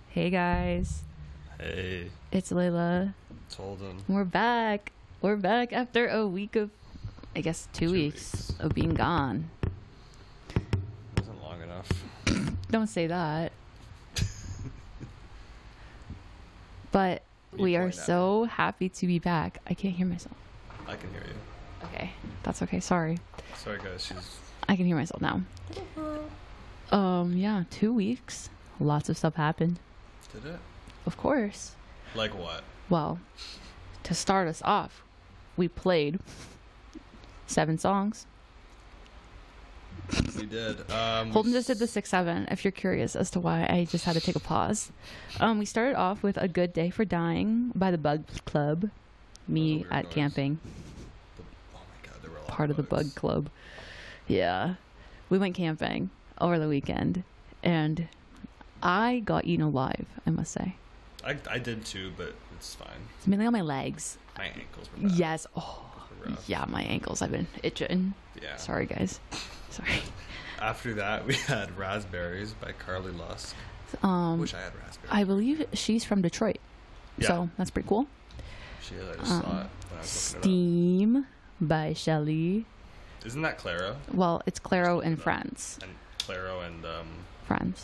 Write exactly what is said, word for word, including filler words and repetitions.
Hey guys, Hey, it's Layla. it's Holden. We're back. We're back after a week of, I guess, two, Two weeks, weeks. of being gone. Wasn't long enough. Don't say that. But You we are point at so happy to be back. I can't hear myself. I can hear you. Okay, that's okay. Sorry. Sorry, guys. She's. I can hear myself now. Um, yeah, two weeks. Lots of stuff happened. Did it? Of course. Like what? Well, to start us off, we played seven songs. We did. Um, Holden just did the six seven. If you're curious as to why I just had to take a pause, um, we started off with "A Good Day for Dying" by the Bug Club. Me weird at noise. camping, The, oh my god, there were a lot part of the bugs. Bug Club. Yeah, we went camping over the weekend, and I got eaten alive. I must say, I, I did too, but it's fine. it's mainly on my legs. My ankles were bad. Yes. Oh, Were rough. yeah, my ankles. I've been itching. Yeah. Sorry, guys. Sorry. After that, we had "Raspberries" by Carly Lusk. Um, Wish I had raspberries. I believe she's from Detroit, Yeah. so that's pretty cool. She is. I just um, saw it when I was looking it Steam by Shelly. up. Isn't that Claro? Well, it's Claro Just and look it up. Friends. And Claro and um, Friends.